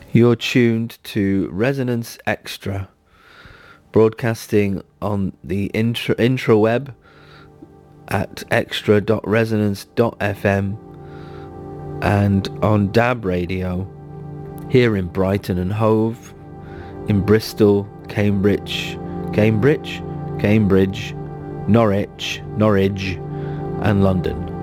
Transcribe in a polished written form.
You're tuned to Resonance Extra, broadcasting on the intraweb at extra.resonance.fm and on DAB radio here in Brighton and Hove, in Bristol, Cambridge, Norwich, and London.